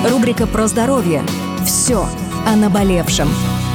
Рубрика про здоровье. Все о наболевшем.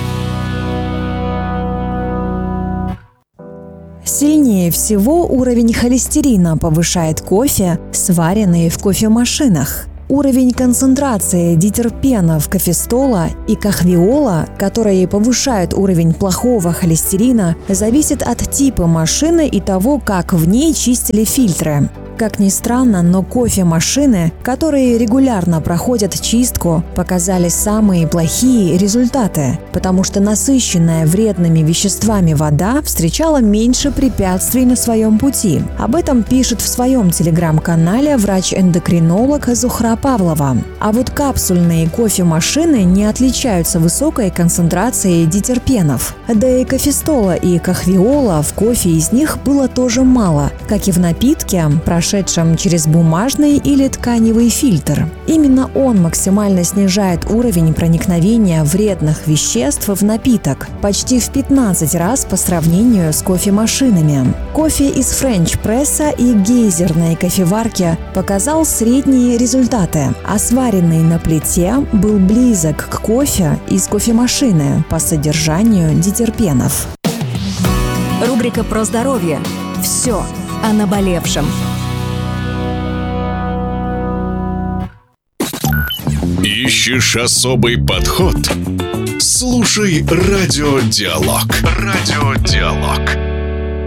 Сильнее всего уровень холестерина повышает кофе, сваренный в кофемашинах. Уровень концентрации дитерпенов кофестола и кахвеола, которые повышают уровень плохого холестерина, зависит от типа машины и того, как в ней чистили фильтры. Как ни странно, но кофемашины, которые регулярно проходят чистку, показали самые плохие результаты, потому что насыщенная вредными веществами вода встречала меньше препятствий на своем пути. Об этом пишет в своем телеграм-канале врач-эндокринолог Зухра Павлова. А вот капсульные кофемашины не отличаются высокой концентрацией дитерпенов. Да и кофестола и кахвеола в кофе из них было тоже мало, как и в напитке, прошедшем через бумажный или тканевый фильтр. Именно он максимально снижает уровень проникновения вредных веществ в напиток почти в 15 раз по сравнению с кофемашинами. Кофе из френч-пресса и гейзерной кофеварки показал средние результаты, а сваренный на плите был близок к кофе из кофемашины по содержанию дитерпенов. Рубрика про здоровье. Все о наболевшем. Ищешь особый подход? Слушай Радиодиалог. Радиодиалог.